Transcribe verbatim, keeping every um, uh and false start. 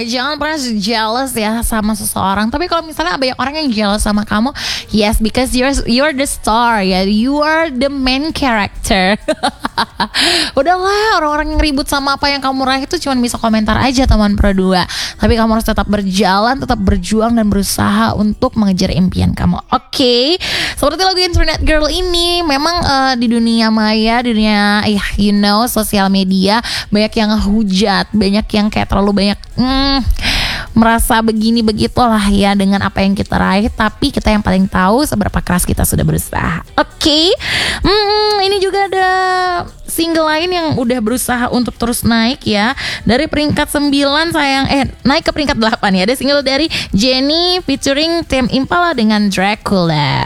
jangan pernah jealous ya sama seseorang. Tapi kalau misalnya banyak orang yang jealous sama kamu, yes, because you're you're the star ya, you are the main character. Udahlah, orang-orang yang ribut sama apa yang kamu raih itu cuma bisa komentar aja teman Pro dua. Tapi kamu harus tetap berjalan, tetap berjuang dan berusaha untuk mengejar impian kamu. Oke, okay? Seperti lagu Internet Girl ini, memang uh, di dunia maya, di dunia ya, you know, sosial media banyak yang hujat, banyak yang kayak terlalu banyak hmm, merasa begini begitulah ya dengan apa yang kita raih. Tapi kita yang paling tahu seberapa keras kita sudah berusaha. Oke, okay? hmm, ini juga ada single lain yang udah berusaha untuk terus naik ya, dari peringkat sembilan sayang eh naik ke peringkat delapan ya. Ada single dari Jennie featuring Tame Impala dengan Dracula.